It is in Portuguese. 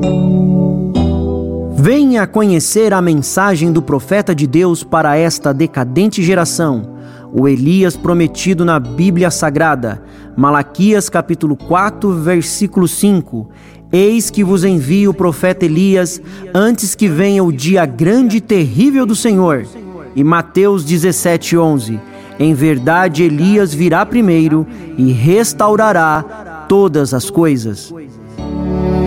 Venha conhecer a mensagem do profeta de Deus para esta decadente geração, o Elias prometido na Bíblia Sagrada. Malaquias capítulo 4, versículo 5. Eis que vos envio o profeta Elias, antes que venha o dia grande e terrível do Senhor. E Mateus 17, 11. Em verdade, Elias virá primeiro e restaurará todas as coisas.